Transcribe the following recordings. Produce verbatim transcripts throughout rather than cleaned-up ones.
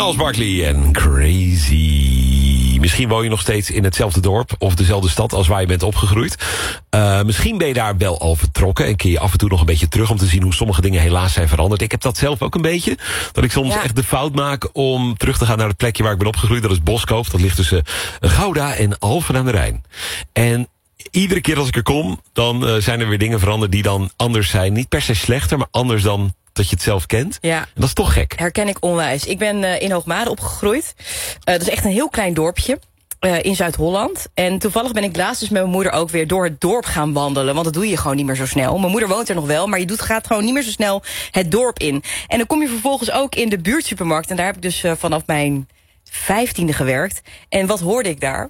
Gnarls Barkley en Crazy. Misschien woon je nog steeds in hetzelfde dorp of dezelfde stad als waar je bent opgegroeid. Uh, misschien ben je daar wel al vertrokken en keer je af en toe nog een beetje terug om te zien hoe sommige dingen helaas zijn veranderd. Ik heb dat zelf ook een beetje. Dat ik soms ja. echt de fout maak om terug te gaan naar het plekje waar ik ben opgegroeid. Dat is Boskoop. Dat ligt tussen Gouda en Alphen aan de Rijn. En iedere keer als ik er kom, dan uh, zijn er weer dingen veranderd die dan anders zijn. Niet per se slechter, maar anders dan dat je het zelf kent. Ja. En dat is toch gek. Herken ik onwijs. Ik ben uh, in Hoogmade opgegroeid. Uh, dat is echt een heel klein dorpje. Uh, in Zuid-Holland. En toevallig ben ik laatst dus met mijn moeder ook weer door het dorp gaan wandelen. Want dat doe je gewoon niet meer zo snel. Mijn moeder woont er nog wel, maar je doet, gaat gewoon niet meer zo snel het dorp in. En dan kom je vervolgens ook in de buurtsupermarkt. En daar heb ik dus uh, vanaf mijn vijftiende gewerkt. En wat hoorde ik daar?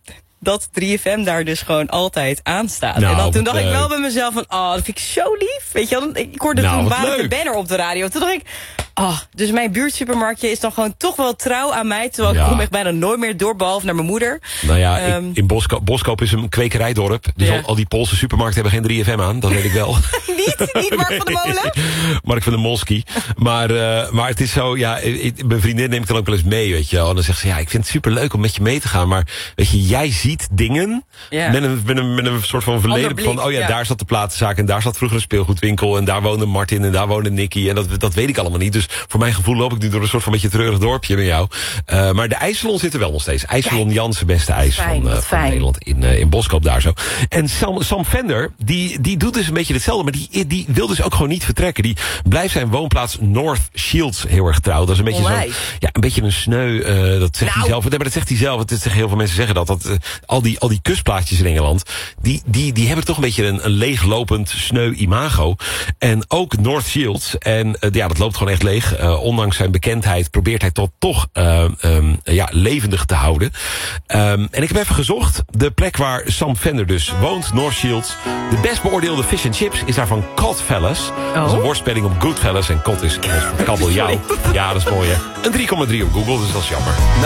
Dat drie F M daar dus gewoon altijd aanstaat. Nou, en dan, toen dacht uh, ik wel bij mezelf van, oh, dat vind ik zo lief. Weet je wel, ik hoorde nou, toen waar de banner op de radio. Toen dacht ik, oh, dus mijn buurtsupermarktje is dan gewoon toch wel trouw aan mij. Terwijl ja. ik kom echt bijna nooit meer door, behalve naar mijn moeder. Nou ja, um, ik, in Boskoop, Boskoop is een kwekerijdorp. Dus ja. al, al die Poolse supermarkten hebben geen drie F M aan. Dat weet ik wel. niet, niet Mark van de Molen? Mark van de Molski. Maar, uh, maar het is zo, ja, ik, mijn vriendin neemt dan ook wel eens mee, weet je wel. En dan zegt ze, ja, ik vind het superleuk om met je mee te gaan. Maar weet je, jij ziet dingen yeah. met, een, met, een, met een soort van verleden blik, van, oh ja, ja, daar zat de platenzaak en daar zat vroeger een speelgoedwinkel en daar woonde Martin en daar woonde Nicky en dat, dat weet ik allemaal niet. Dus voor mijn gevoel loop ik nu door een soort van beetje treurig dorpje met jou. Uh, maar de IJssalon zit er wel nog steeds. IJssalon Jansen, beste ijs fijn, van, uh, van Nederland in, uh, in Boskoop daar zo. En Sam, Sam Vender, die, die doet dus een beetje hetzelfde, maar die, die wil dus ook gewoon niet vertrekken. Die blijft zijn woonplaats North Shields heel erg trouw. Dat is een beetje zo, ja, een beetje een sneu, uh, dat zegt nou. hij zelf. Nee, maar dat zegt hij zelf. Dat zeggen heel veel mensen zeggen dat. dat uh, al die al die kustplaatjes in Engeland, die, die, die hebben toch een beetje een, een leeglopend, sneu imago. En ook North Shields. En uh, ja, dat loopt gewoon echt leeg. Uh, ondanks zijn bekendheid probeert hij tot toch uh, um, ja, levendig te houden. Um, en ik heb even gezocht. De plek waar Sam Vender dus woont, North Shields. De best beoordeelde fish and chips is daarvan Codfellas. Oh? Dat is een woordspeling op Goodfellas. En Cod is kabeljauw. Ja, dat is mooi, hè. Een drie komma drie op Google, dus dat is jammer.